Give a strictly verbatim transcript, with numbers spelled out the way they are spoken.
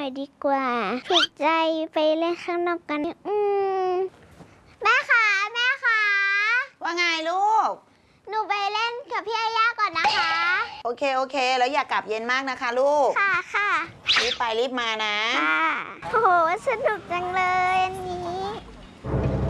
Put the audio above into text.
อยดีกว่าถูกใจไปเล่นข้างนอกกันอืมแม่คะแม่คะว่าไงลูกหนูไปเล่นกับพี่ย่าก่อนนะคะโอเคโอเคแล้วอย่ากลับเย็นมากนะคะลูกค่ะค่ะรีบไปรีบมานะค่ะโอ้โหสนุกจังเลยอันนี้